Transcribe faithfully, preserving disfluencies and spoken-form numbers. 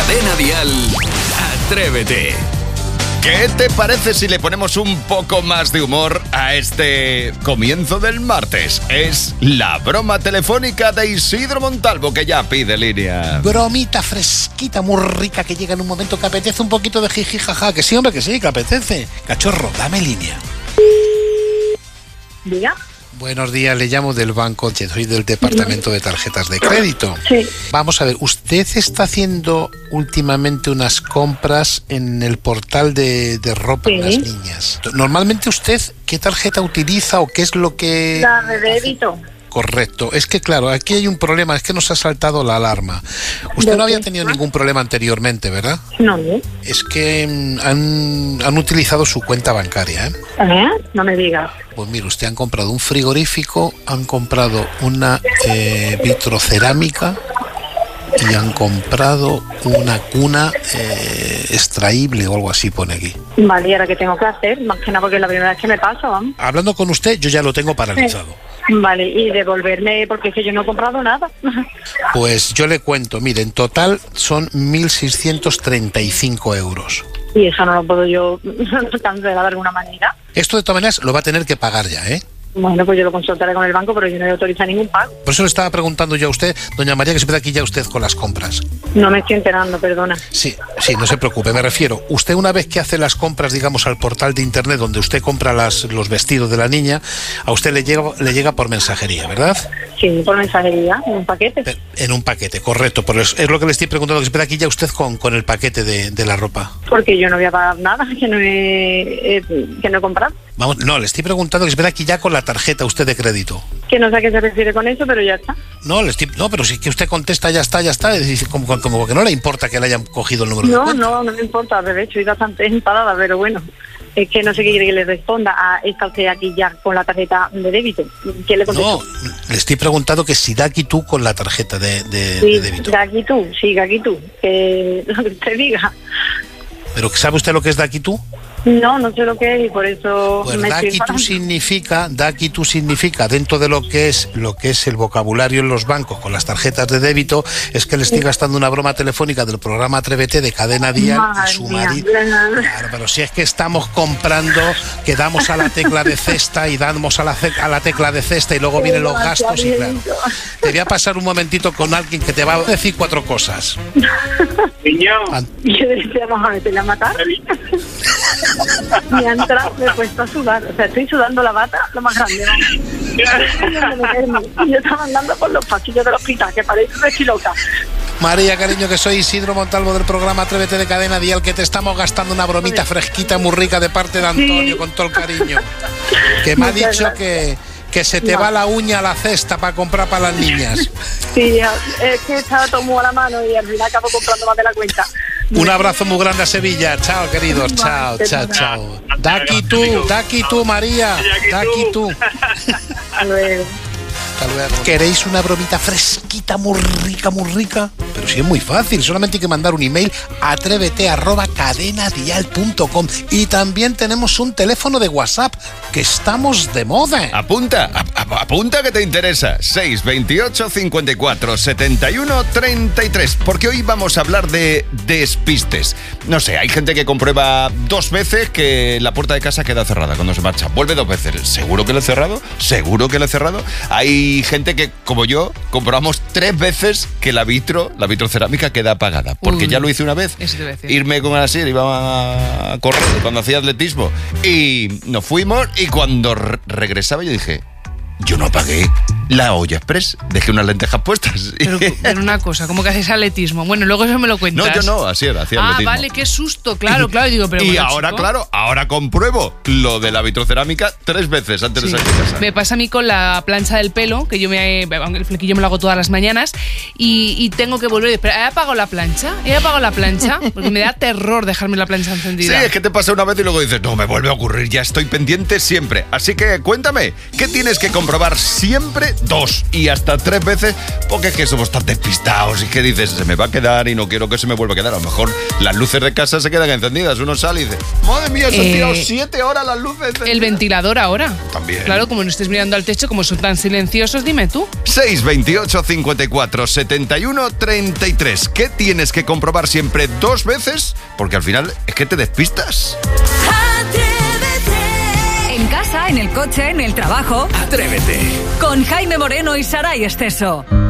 Cadena Dial, Atrévete. ¿Qué te parece si le ponemos un poco más de humor a este comienzo del martes? Es la broma telefónica de Isidro Montalvo, que ya pide línea. Bromita fresquita, muy rica, que llega en un momento que apetece un poquito de jiji jaja. Que sí, hombre, que sí, que apetece. Cachorro, dame línea. Diga. Buenos días, le llamo del banco, soy del departamento de tarjetas de crédito. Sí. Vamos a ver, usted está haciendo últimamente unas compras en el portal de, de ropa Sí. de las niñas. Normalmente usted, ¿qué tarjeta utiliza o qué es lo que...? La de débito. Correcto, es que claro, aquí hay un problema, es que nos ha saltado la alarma. Usted ¿De no había qué? tenido ningún problema anteriormente, ¿verdad? No, ¿eh? Es que mm, han, han utilizado su cuenta bancaria, ¿eh? ¿Eh? No me digas. Pues mire, usted han comprado un frigorífico, han comprado una eh, vitrocerámica y han comprado una cuna eh, extraíble o algo así, pone aquí. Vale, ¿y ahora qué tengo que hacer? Más que nada porque es la primera vez que me pasa, vamos. Hablando con usted, yo ya lo tengo paralizado. Vale, y devolverme, porque es que yo no he comprado nada. Pues yo le cuento, mire, en total son mil seiscientos treinta y cinco euros. Y eso no lo puedo yo cancelar de alguna manera. Esto de todas maneras lo va a tener que pagar ya, ¿eh? Bueno, pues yo lo consultaré con el banco, pero yo no he autorizado ningún pago. Por eso le estaba preguntando yo a usted, doña María, que se ve aquí ya usted con las compras. No me estoy enterando, perdona. Sí, sí, no se preocupe, me refiero. Usted una vez que hace las compras, digamos, al portal de internet donde usted compra las, los vestidos de la niña, a usted le llega, le llega por mensajería, ¿verdad? Sí, por mensajería, en un paquete. Pe- En un paquete, correcto. Por eso es lo que le estoy preguntando, que se ve aquí ya usted con, con el paquete de, de la ropa. Porque yo no voy a pagar nada, que no he, eh, que no he comprado. Vamos, no, le estoy preguntando que se ve aquí ya con la tarjeta usted de crédito. Que no sé a qué se refiere con eso, pero ya está. No, le estoy, no, pero si que usted contesta ya está, ya está, es decir, como, como que no le importa que le hayan cogido el número de No, cuenta. no, no me importa, de hecho, estoy bastante enfadada, pero bueno. Es que no sé qué quiere que le responda a esta usted aquí ya con la tarjeta de débito. ¿Qué le contesto? No, le estoy preguntando que si da aquí tú con la tarjeta de, de, Sí, de débito. de aquí tú, sí, de aquí tú, que lo que usted diga. Pero ¿sabe usted lo que es da aquí tú? No, no sé lo que es y por eso Pues me da estoy aquí tú enfadando. significa, da aquí tú significa, dentro de lo que es lo que es el vocabulario en los bancos con las tarjetas de débito, es que le estoy gastando una broma telefónica del programa Atrévete de Cadena Dial Madre y su mía. marido. Claro, pero si es que estamos comprando, que damos a la tecla de cesta y damos a la, ce- a la tecla de cesta y luego vienen los gastos y claro. Te voy a pasar un momentito con alguien que te va a decir cuatro cosas. Niño, An- Y yo decía, vamos a meterle a matar. Y entra, me he puesto a sudar. O sea, estoy sudando la bata, lo más grande. vamos. Y yo estaba andando por los pasillos del hospital, que parece una chiloca. María, cariño, que soy Isidro Montalvo del programa Atrévete de Cadena Dial, que te estamos gastando una bromita fresquita muy rica de parte de Antonio, Sí. con todo el cariño. Que me ha Muchas dicho gracias. que, que se te No. va la uña a la cesta para comprar para las niñas. Sí, es que estaba todo muy a la mano y al final acabo comprando más de la cuenta. Un abrazo muy grande a Sevilla. Chao, queridos. Chao, chao, chao. Da aquí tú, da aquí tú, María. Da aquí tú. Hasta luego. Hasta luego. ¿Queréis una bromita fresquita, muy rica, muy rica? Pero sí es muy fácil, solamente hay que mandar un email a atrévete arroba cadenadial punto com y también tenemos un teléfono de WhatsApp, que estamos de moda. Apunta, ap- ap- apunta que te interesa. seis veintiocho cincuenta y cuatro setenta y uno treinta y tres. Porque hoy vamos a hablar de despistes. No sé, hay gente que comprueba dos veces que la puerta de casa queda cerrada cuando se marcha. Vuelve dos veces. ¿Seguro que lo he cerrado? ¿Seguro que lo he cerrado? Hay gente que, como yo, comprobamos tres veces que la vitro, la vitrocerámica queda apagada. Porque Uy, ya lo hice una vez. eso te iba a decir. Irme con así, iba a correr cuando hacía atletismo. Y nos fuimos y cuando re- regresaba yo dije, yo no apagué la olla express, dejé unas lentejas puestas. Pero, pero una cosa, ¿cómo que haces atletismo? Bueno, luego eso me lo cuentas. No, yo no, así era, hacía Ah, atletismo. vale, qué susto, claro, claro. Y digo, pero y bueno, ahora, chico. claro, ahora compruebo lo de la vitrocerámica tres veces antes Sí. de salir de casa. Me pasa a mí con la plancha del pelo, que yo me aunque el flequillo me lo hago todas las mañanas, y, y tengo que volver. Pero ¿he apagado la plancha? ¿He apagado la plancha? Porque me da terror dejarme la plancha Sí, encendida. es que te pasa una vez y luego dices, no, me vuelve a ocurrir, ya estoy pendiente siempre. Así que cuéntame, ¿qué tienes que comprobar siempre ¿vale? Dos y hasta tres veces, porque es que somos tan despistados y que dices, se me va a quedar y no quiero que se me vuelva a quedar. A lo mejor las luces de casa se quedan encendidas. Uno sale y dice, madre mía, se han Eh, tirado siete horas las luces encendidas. El ventilador ahora. También. Claro, como no estés mirando al techo, como son tan silenciosos, dime tú. seis veintiocho cincuenta y cuatro setenta y uno treinta y tres. ¿Qué tienes que comprobar siempre dos veces? Porque al final es que te despistas. En casa, en el coche, en el trabajo. Atrévete. Con Jaime Moreno y Saray Esteso.